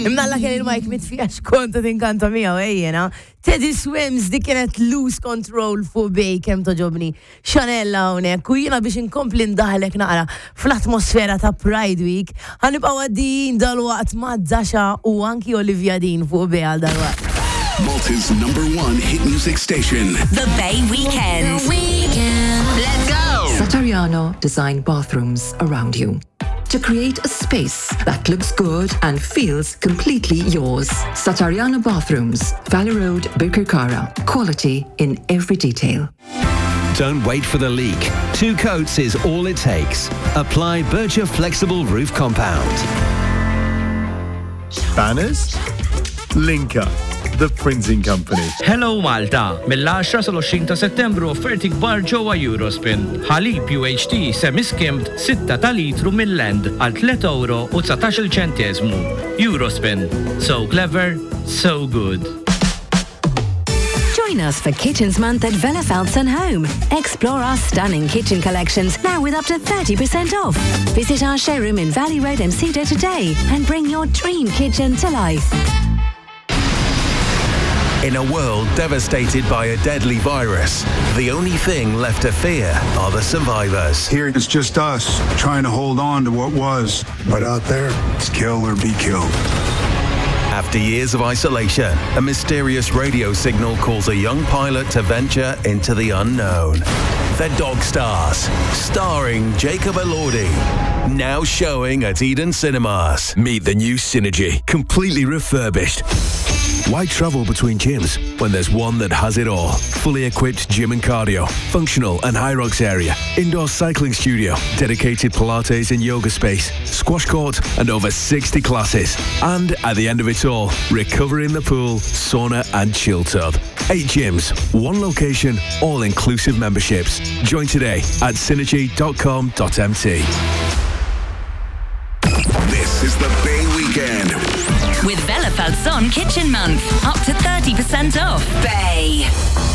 Imnalla kelli il-Mike mitfija xkonta tinkanta miegħu ejjena. Teddy Swims dik kienet lose control fuq bej kemm toġobni. Chanella hawnhekk u jiena biex inkompli ndaħlek naqra fl-atmosfera ta' Pride Week. Ħanibqgħu għaddin dal-waqt ma' Dasha u anki Olivia Dean fuq bej għal dal-waqt. Malta's #1 hit music station. The Bay Weekend. Let's go! Satariano designed bathrooms around you to create a space that looks good and feels completely yours. Satariano Bathrooms, Valley Road, Birkirkara. Quality in every detail. Don't wait for the leak. 2 coats is all it takes. Apply Bircher Flexible Roof Compound. Banners? Linka, the printing company. Hello Malta! Mill-10 sal-20 ta' Settembru offerti kbar ġewwa Eurospin. Ħalib UHT semi-skimmed 6 ta' litru mill-Land għal €3.19. Eurospin. So clever, so good. Join us for Kitchens Month at Villa Felton Home. Explore our stunning kitchen collections now with up to 30% off. Visit our showroom in Valley Road, Mcida today and bring your dream kitchen to life. In a world devastated by a deadly virus, the only thing left to fear are the survivors. Here it's just us trying to hold on to what was. But out there, it's kill or be killed. After years of isolation, a mysterious radio signal calls a young pilot to venture into the unknown. The Dog Stars, starring Jacob Elordi. Now showing at Eden Cinemas. Meet the new Synergy, completely refurbished. Why travel between gyms when there's one that has it all? Fully equipped gym and cardio, functional and high rocks area, indoor cycling studio, dedicated Pilates and yoga space, squash court and over 60 classes. And at the end of it all, recover in the pool, sauna and chill tub. 8 gyms, 1 location, all-inclusive memberships. Join today at synergy.com.mt. This is the Bay Weekend. With Villa Felton Kitchen Month. Up to 30% off. Bay.